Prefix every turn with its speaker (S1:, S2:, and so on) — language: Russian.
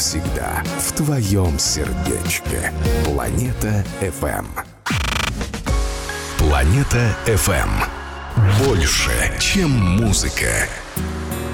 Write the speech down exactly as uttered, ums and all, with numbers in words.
S1: всегда в твоем сердечке. Планета эф эм. Планета эф эм. Больше, чем музыка.